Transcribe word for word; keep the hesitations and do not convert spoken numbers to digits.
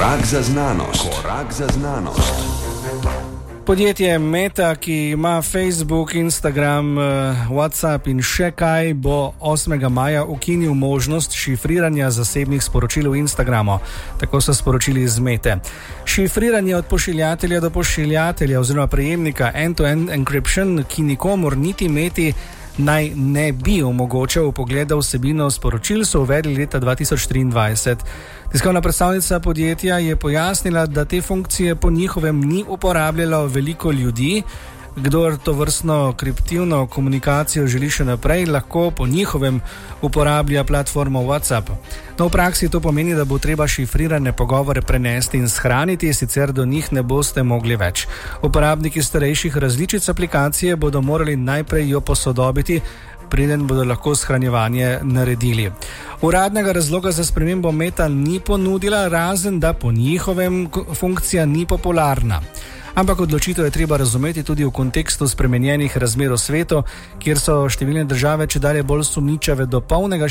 Korak za znanost. Korak za znanost. Podjetje Meta, ki ima Facebook, Instagram, WhatsApp in še kaj, bo osmega maja ukinil možnost šifriranja zasebnih sporočil v Instagramu. Tako so sporočili iz Mete. Šifriranje od pošiljatelja do pošiljatelja oziroma prejemnika end-to-end encryption, ki nikomur niti Meti naj ne bi omogočal vpogleda vsebino sporočil, so uvedli leta dva tisoč triindvajset. Tiskovna predstavnica podjetja je pojasnila, da te funkcije po njihovem ni uporabljalo veliko ljudi. Kdor to vrstno kriptivno komunikacijo želi še naprej, lahko po njihovem uporablja platformo WhatsApp. No, v praksi to pomeni, da bo treba šifrirane pogovore prenesti in shraniti, sicer do njih ne boste mogli več. Uporabniki starejših različic aplikacije bodo morali najprej jo posodobiti, preden bodo lahko shranjevanje naredili. Uradnega razloga za spremembo Meta ni ponudila, razen da po njihovem funkcija ni popularna. Ampak odločitev je treba razumeti tudi v kontekstu spremenjenih razmer v svetu, kjer so številne države čedalje bolj sumničave do polnega